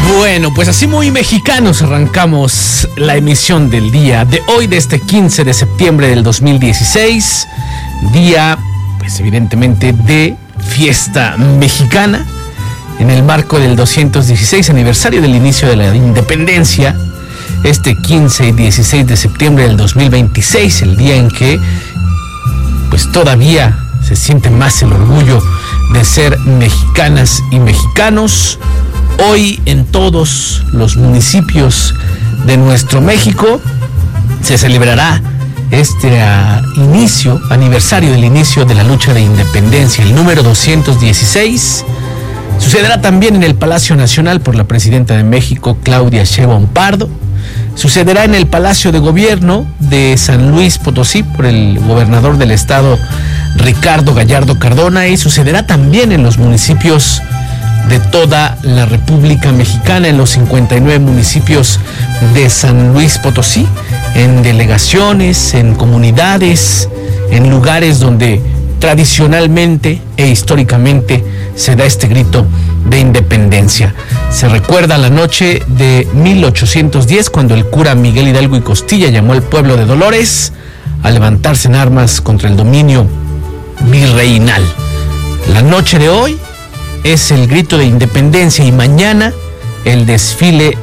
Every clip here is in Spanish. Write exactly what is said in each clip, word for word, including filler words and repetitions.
Bueno, pues así muy mexicanos arrancamos la emisión del día de hoy, de este quince de septiembre del dos mil dieciséis, día, pues evidentemente, de fiesta mexicana, en el marco del doscientos dieciséis aniversario del inicio de la independencia, este quince y dieciséis de septiembre del dos mil veintiséis, el día en que, pues todavía se siente más el orgullo de ser mexicanas y mexicanos. Hoy en todos los municipios de nuestro México se celebrará este uh, inicio, aniversario del inicio de la lucha de independencia, el número doscientos dieciséis. Sucederá también en el Palacio Nacional por la presidenta de México, Claudia Sheinbaum Pardo. Sucederá en el Palacio de Gobierno de San Luis Potosí por el gobernador del estado, Ricardo Gallardo Cardona, y sucederá también en los municipios de toda la República Mexicana, en los cincuenta y nueve municipios de San Luis Potosí, en delegaciones, en comunidades, en lugares donde tradicionalmente e históricamente se da este grito de independencia. Se recuerda la noche de mil ochocientos diez, cuando el cura Miguel Hidalgo y Costilla llamó al pueblo de Dolores a levantarse en armas contra el dominio virreinal. La noche de hoy es el grito de independencia y mañana el desfile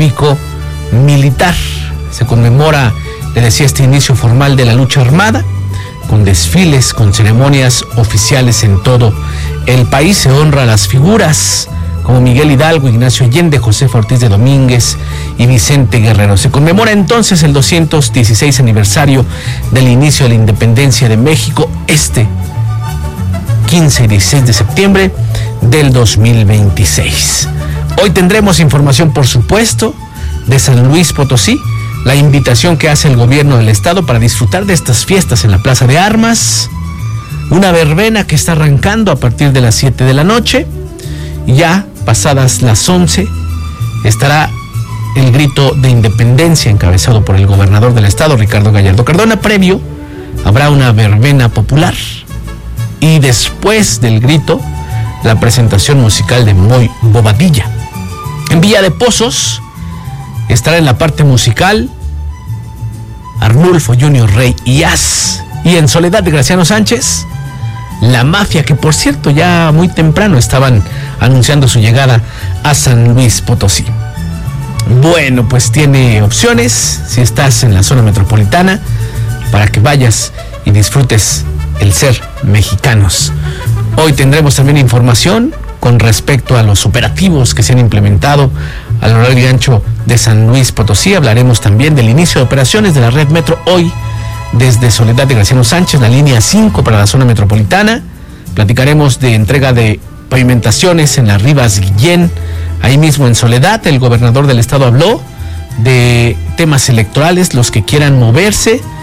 cívico-militar. Se conmemora, le decía, este inicio formal de la lucha armada, con desfiles, con ceremonias oficiales en todo el país. Se honra a las figuras como Miguel Hidalgo, Ignacio Allende, Josefa Ortiz de Domínguez y Vicente Guerrero. Se conmemora entonces el doscientos dieciséis aniversario del inicio de la independencia de México, este quince y dieciséis de septiembre del dos mil veintiséis. Hoy tendremos información, por supuesto, de San Luis Potosí, la invitación que hace el gobierno del estado para disfrutar de estas fiestas en la Plaza de Armas, una verbena que está arrancando a partir de las siete de la noche, y ya pasadas las once estará el grito de independencia encabezado por el gobernador del estado, Ricardo Gallardo Cardona. Previo habrá una verbena popular y después del grito la presentación musical de Moy Bobadilla. En Villa de Pozos estará en la parte musical Arnulfo Junior Rey y As. Y en Soledad de Graciano Sánchez, La Mafia, que por cierto ya muy temprano estaban anunciando su llegada a San Luis Potosí. Bueno, pues tiene opciones si estás en la zona metropolitana para que vayas y disfrutes el ser mexicanos. Hoy tendremos también información con respecto a los operativos que se han implementado a lo largo y ancho de San Luis Potosí. Hablaremos también del inicio de operaciones de la red Metro hoy desde Soledad de Graciano Sánchez, la línea cinco para la zona metropolitana. Platicaremos de entrega de pavimentaciones en las Rivas Guillén, ahí mismo en Soledad. El gobernador del estado habló de temas electorales, los que quieran moverse